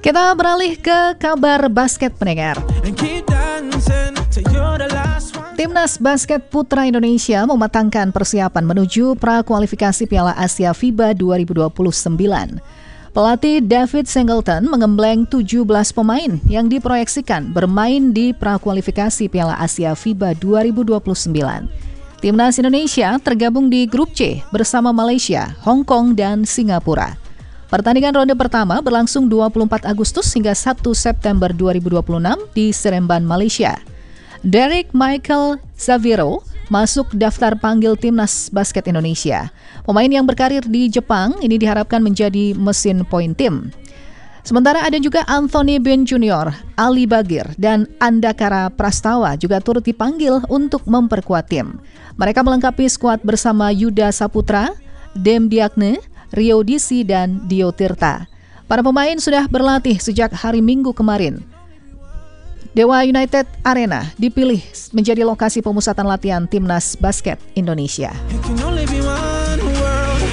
Kita beralih ke kabar basket pendengar. Timnas basket putra Indonesia mematangkan persiapan menuju prakualifikasi Piala Asia FIBA 2029. Pelatih David Singleton mengembleng 17 pemain yang diproyeksikan bermain di prakualifikasi Piala Asia FIBA 2029. Timnas Indonesia tergabung di grup C bersama Malaysia, Hong Kong, dan Singapura. Pertandingan ronde pertama berlangsung 24 Agustus hingga 1 September 2026 di Seremban, Malaysia. Derek Michael Zaviro masuk daftar panggil Timnas Basket Indonesia. Pemain yang berkarir di Jepang ini diharapkan menjadi mesin point tim. Sementara ada juga Anthony Bean Jr., Ali Bagir, dan Andakara Prastawa juga turut dipanggil untuk memperkuat tim. Mereka melengkapi skuad bersama Yuda Saputra, Dem Diagne, Rio Disi, dan Dio Tirta. Para pemain sudah berlatih sejak hari Minggu kemarin. Dewa United Arena dipilih menjadi lokasi pemusatan latihan Timnas Basket Indonesia.